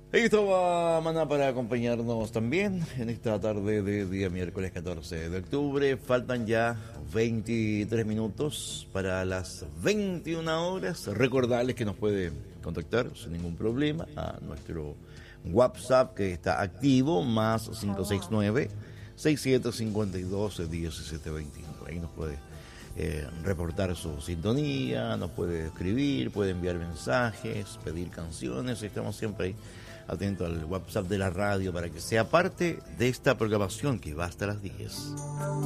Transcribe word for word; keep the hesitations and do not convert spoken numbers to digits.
Ahí estaba Maná para acompañarnos también en esta tarde de día miércoles catorce de octubre. Faltan ya veintitrés minutos para las veintiuna horas. Recordarles que nos puede contactar sin ningún problema a nuestro WhatsApp que está activo, más cinco seis nueve, seis siete cinco dos, uno siete dos uno. Ahí nos puede eh, reportar su sintonía, nos puede escribir, puede enviar mensajes, pedir canciones. Estamos siempre ahí atento al WhatsApp de la radio para que sea parte de esta programación que va hasta las diez.